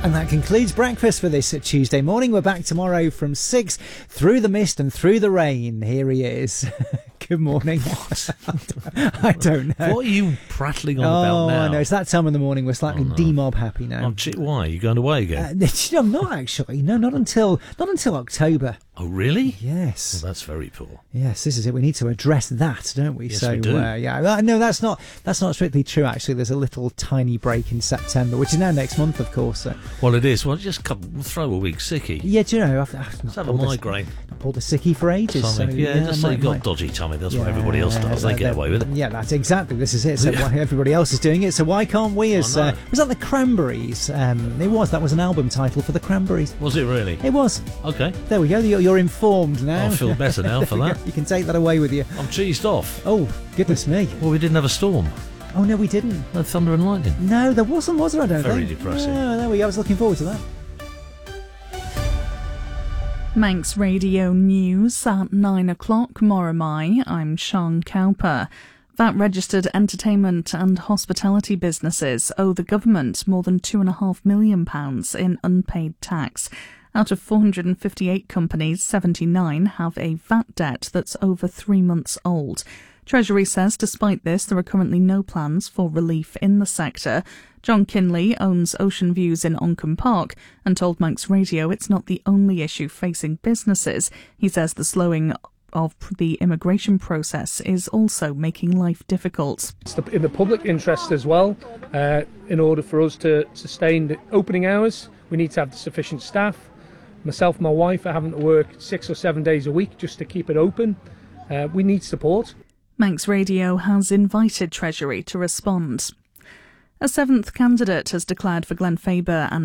And that concludes breakfast for this Tuesday morning. We're back tomorrow from 6 through the mist and through the rain. Here he is. Good morning. What? I don't know. What are you prattling on about now? Oh, I know. It's that time of the morning. We're slightly demob happy now. Why? Are you going away again? I'm not actually. No, not until October. Oh, really? Yes. Well, that's very poor. Yes, this is it. We need to address that, don't we? Yes, so, we do. No, that's not strictly true. Actually, there's a little tiny break in September, which is now next month, of course. So. Well, it is. Well, just throw a week sickie. Yeah, do you know? I've Let's have a migraine. I've pulled a sickie for ages. So, just say you've got dodgy tummy. That's what everybody else does. They get away with it. Yeah, that's exactly. This is it. So everybody else is doing it. So why can't we? Was that the Cranberries? It was. That was an album title for the Cranberries. Was it really? It was. Okay. There we go. You're informed now. I feel better now for that. You can take that away with you. I'm cheesed off. Oh, goodness me. Well, we didn't have a storm. Oh, no, we didn't. No thunder and lightning. No, there wasn't, was there? I don't think. Very depressing. Oh, there we go. I was looking forward to that. Manx Radio News at 9 o'clock. Moramai. I'm Sean Cowper. VAT-registered entertainment and hospitality businesses owe the government more than £2.5 million in unpaid tax. Out of 458 companies, 79 have a VAT debt that's over 3 months old. Treasury says despite this, there are currently no plans for relief in the sector. John Kinley owns Ocean Views in Oncombe Park and told Manx Radio it's not the only issue facing businesses. He says the slowing of the immigration process is also making life difficult. It's in the public interest as well. In order for us to sustain the opening hours, we need to have sufficient staff. Myself and my wife are having to work 6 or 7 days a week just to keep it open. We need support. Manx Radio has invited Treasury to respond. A seventh candidate has declared for Glen Faber and